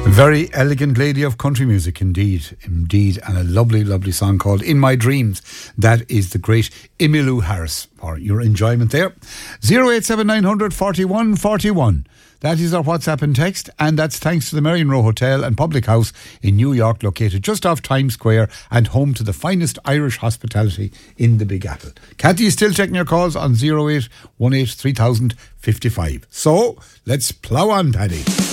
Very elegant lady of country music, indeed, and a lovely, lovely song called In My Dreams. That is the great Emmylou Harris, for your enjoyment there. 087900 41 41. That is our WhatsApp and text, and that's thanks to the Marion Row Hotel and Public House in New York, located just off Times Square and home to the finest Irish hospitality in the Big Apple. Cathy is still taking your calls on 0818 3000 55. So, let's plough on, Paddy.